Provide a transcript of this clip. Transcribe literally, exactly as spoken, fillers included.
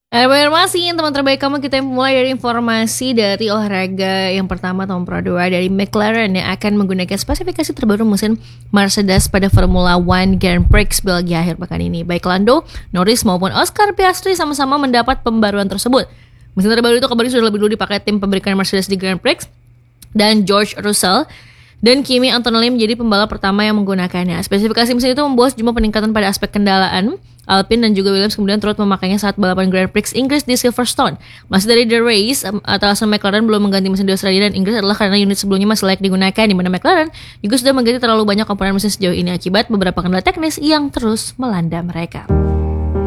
Ada informasi teman terbaik kamu, kita mulai dari informasi dari olahraga. Yang pertama tahun Pro dua dari McLaren yang akan menggunakan spesifikasi terbaru mesin Mercedes pada Formula One Grand Prix Belgia akhir pekan ini. Baik Lando Norris maupun Oscar Piastri sama-sama mendapat pembaruan tersebut. Mesin terbaru itu kabarnya sudah lebih dulu dipakai tim pemberikan Mercedes di Grand Prix, dan George Russell dan Kimi Antonelli menjadi pembalap pertama yang menggunakannya. Spesifikasi mesin itu membawa sejumlah peningkatan pada aspek kendaraan. Alpine dan juga Williams kemudian turut memakainya saat balapan Grand Prix Inggris di Silverstone. Masih dari The Race, alasan McLaren belum mengganti mesin di Australia dan Inggris adalah karena unit sebelumnya masih layak digunakan, di mana McLaren juga sudah mengganti terlalu banyak komponen mesin sejauh ini akibat beberapa kendala teknis yang terus melanda mereka.